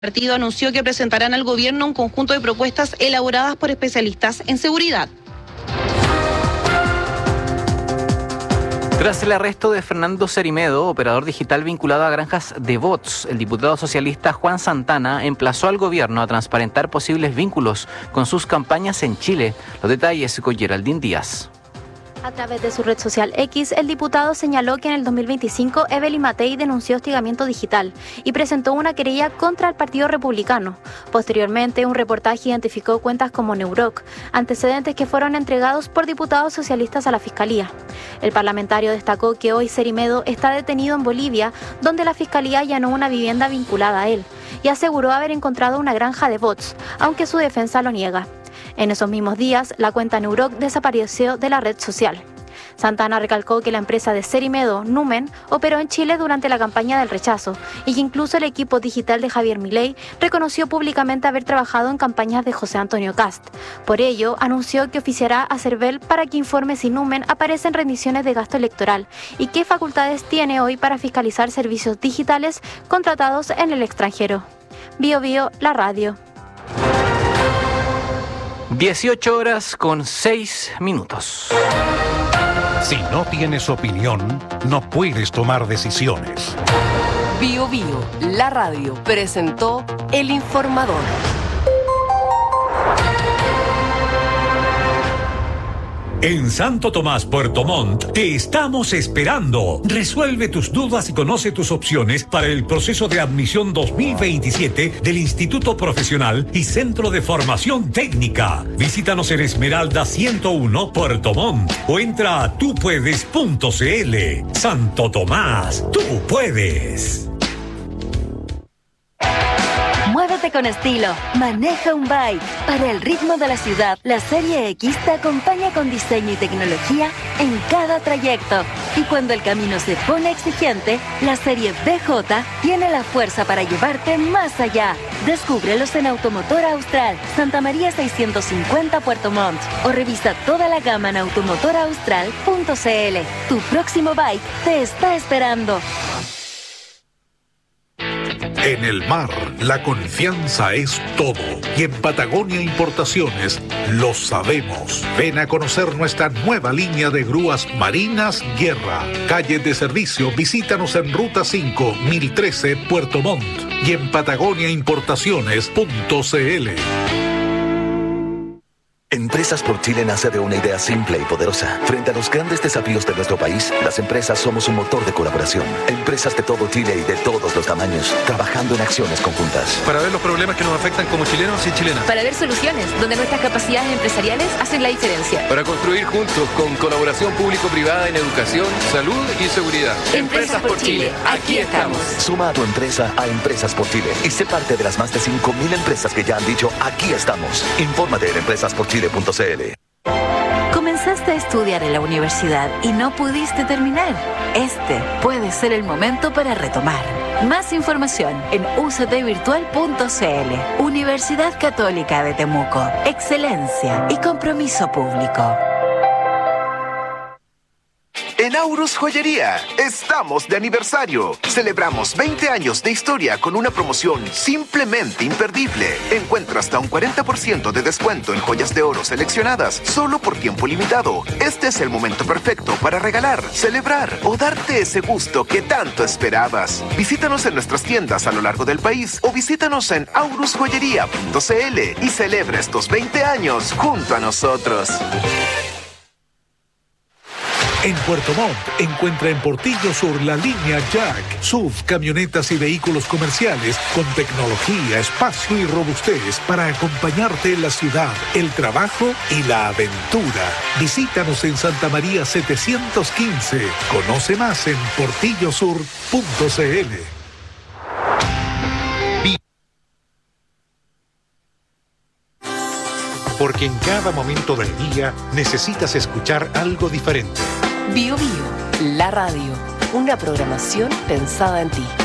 partido anunció que presentarán al gobierno un conjunto de propuestas elaboradas por especialistas en seguridad. Tras el arresto de Fernando Cerimedo, operador digital vinculado a granjas de bots, el diputado socialista Juan Santana emplazó al gobierno a transparentar posibles vínculos con sus campañas en Chile. Los detalles con Geraldine Díaz. A través de su red social X, el diputado señaló que en el 2025 Evelyn Matei denunció hostigamiento digital y presentó una querella contra el Partido Republicano. Posteriormente, un reportaje identificó cuentas como Neuroc, antecedentes que fueron entregados por diputados socialistas a la Fiscalía. El parlamentario destacó que hoy Cerimedo está detenido en Bolivia, donde la Fiscalía allanó una vivienda vinculada a él, y aseguró haber encontrado una granja de bots, aunque su defensa lo niega. En esos mismos días, la cuenta Neuroc desapareció de la red social. Santana recalcó que la empresa de Cerimedo, Numen, operó en Chile durante la campaña del rechazo y que incluso el equipo digital de Javier Milei reconoció públicamente haber trabajado en campañas de José Antonio Kast. Por ello, anunció que oficiará a Cervel para que informe si Numen aparece en rendiciones de gasto electoral y qué facultades tiene hoy para fiscalizar servicios digitales contratados en el extranjero. Bio Bio, la radio. 18:06. Si no tienes opinión, no puedes tomar decisiones. Bio Bio, la radio, presentó El Informador. En Santo Tomás, Puerto Montt, te estamos esperando. Resuelve tus dudas y conoce tus opciones para el proceso de admisión 2027 del Instituto Profesional y Centro de Formación Técnica. Visítanos en Esmeralda 101, Puerto Montt, o entra a tupuedes.cl. Santo Tomás, tú puedes. Muévete con estilo, maneja un bike. Para el ritmo de la ciudad, la Serie X te acompaña con diseño y tecnología en cada trayecto. Y cuando el camino se pone exigente, la Serie BJ tiene la fuerza para llevarte más allá. Descúbrelos en Automotor Austral, Santa María 650 Puerto Montt, o revisa toda la gama en automotoraustral.cl. Tu próximo bike te está esperando. En el mar, la confianza es todo. Y en Patagonia Importaciones lo sabemos. Ven a conocer nuestra nueva línea de grúas marinas Guerra. Calle de servicio, visítanos en Ruta 5, 1013, Puerto Montt. Y en patagoniaimportaciones.cl. Empresas por Chile nace de una idea simple y poderosa. Frente a los grandes desafíos de nuestro país, las empresas somos un motor de colaboración. Empresas de todo Chile y de todos los tamaños, trabajando en acciones conjuntas. Para ver los problemas que nos afectan como chilenos y chilenas. Para ver soluciones donde nuestras capacidades empresariales hacen la diferencia. Para construir juntos con colaboración público-privada en educación, salud y seguridad. Empresas por Chile, aquí estamos. Suma a tu empresa a Empresas por Chile y sé parte de las más de 5.000 empresas que ya han dicho aquí estamos. Infórmate en empresasporchile.cl. Comenzaste a estudiar en la universidad y no pudiste terminar. Este puede ser el momento para retomar. Más información en uctvirtual.cl. Universidad Católica de Temuco. Excelencia y compromiso público. En Aurus Joyería, estamos de aniversario. Celebramos 20 años de historia con una promoción simplemente imperdible. Encuentra hasta un 40% de descuento en joyas de oro seleccionadas, solo por tiempo limitado. Este es el momento perfecto para regalar, celebrar o darte ese gusto que tanto esperabas. Visítanos en nuestras tiendas a lo largo del país o visítanos en aurusjoyería.cl y celebra estos 20 años junto a nosotros. En Puerto Montt, encuentra en Portillo Sur la línea Jack, SUV, camionetas y vehículos comerciales con tecnología, espacio y robustez para acompañarte en la ciudad, el trabajo y la aventura. Visítanos en Santa María 715. Conoce más en portillosur.cl. Porque en cada momento del día necesitas escuchar algo diferente. Bio Bio, la radio, una programación pensada en ti.